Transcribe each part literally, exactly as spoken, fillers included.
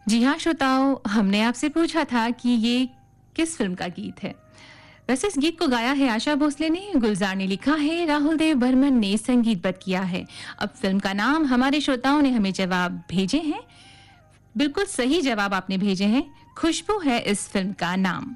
जी हाँ श्रोताओं, हमने आपसे पूछा था कि ये किस फिल्म का गीत है। वैसे इस गीत को गाया है आशा भोसले ने, गुलजार ने लिखा है, राहुल देव बर्मन ने संगीतबद्ध किया है। अब फिल्म का नाम हमारे श्रोताओं ने हमें जवाब भेजे हैं। बिल्कुल सही जवाब आपने भेजे हैं, खुशबू है इस फिल्म का नाम।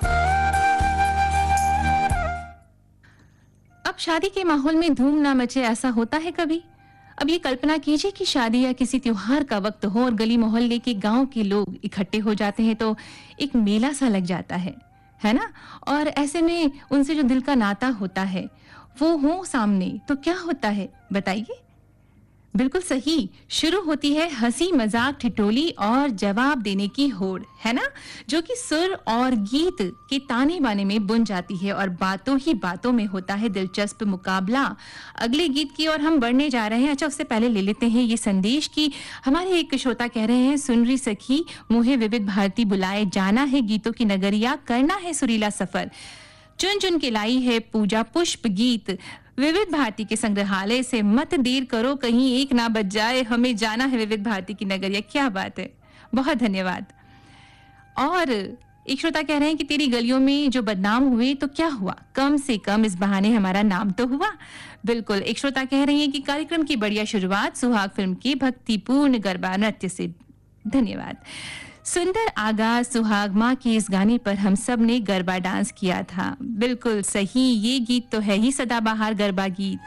अब शादी के माहौल में धूम ना मचे, ऐसा होता है कभी? अब ये कल्पना कीजिए कि शादी या किसी त्योहार का वक्त हो और गली मोहल्ले के गांव के लोग इकट्ठे हो जाते हैं तो एक मेला सा लग जाता है, है ना? और ऐसे में उनसे जो दिल का नाता होता है वो हो सामने तो क्या होता है बताइए? बिल्कुल सही, शुरू होती है हंसी मजाक ठिठोली और जवाब देने की होड़, है ना? जो कि सुर और गीत के ताने बाने में बुन जाती है और बातों ही बातों में होता है दिलचस्प मुकाबला। अगले गीत की ओर हम बढ़ने जा रहे हैं। अच्छा, उससे पहले ले लेते हैं ये संदेश कि हमारे एक श्रोता कह रहे हैं, सुन रही सखी मुहे विविध भारती बुलाए, जाना है गीतों की नगरिया, करना है सुरीला सफर, चुन चुन के लाई है पूजा पुष्प गीत, विविध भारती के संग्रहालय से मत देर करो कहीं एक ना बच जाए, हमें जाना है विविध भारती की नगरिया। क्या बात है, बहुत धन्यवाद। और एक श्रोता कह रहे हैं कि तेरी गलियों में जो बदनाम हुए तो क्या हुआ, कम से कम इस बहाने हमारा नाम तो हुआ। बिल्कुल, एक श्रोता कह रही हैं कि कार्यक्रम की बढ़िया शुरुआत सुहाग फिल्म के भक्तिपूर्ण गरबा नृत्य से। धन्यवाद। सुंदर आगाज सुहाग माँ के इस गाने पर हम सब ने गरबा डांस किया था। बिल्कुल सही, ये गीत तो है ही सदाबहार गरबा गीत।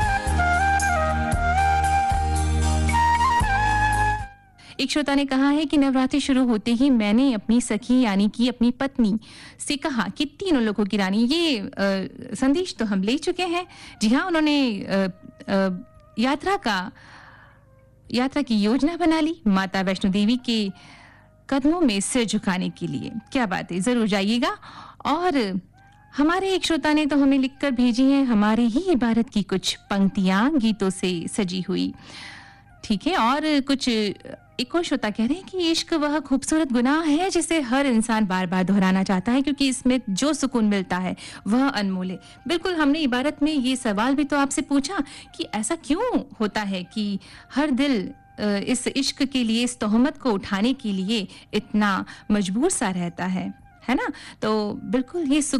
एक श्रोता ने कहा है कि नवरात्रि शुरू होते ही मैंने अपनी सखी यानी कि अपनी पत्नी से कहा कि तीनों लोगों की रानी। ये आ, संदेश तो हम ले चुके हैं। जी हाँ, उन्होंने आ, आ, यात्रा का यात्रा की योजना बना ली माता वैष्णो देवी के कदमों में सिर झुकाने के लिए। क्या बात है, जरूर जाइएगा। और हमारे एक श्रोता ने तो हमें लिखकर भेजी है हमारे ही भारत की कुछ पंक्तियां गीतों से सजी हुई। ठीक है, और कुछ एक और श्रोता कह रहे हैं कि इश्क वह खूबसूरत गुनाह है जिसे हर इंसान बार बार दोहराना चाहता है क्योंकि इसमें जो सुकून मिलता है वह अनमोल है। बिल्कुल, हमने इबारत में ये सवाल भी तो आपसे पूछा कि ऐसा क्यों होता है कि हर दिल इस इश्क के लिए, इस तोहमत को उठाने के लिए इतना मजबूर सा रहता है, है ना? तो बिल्कुल ये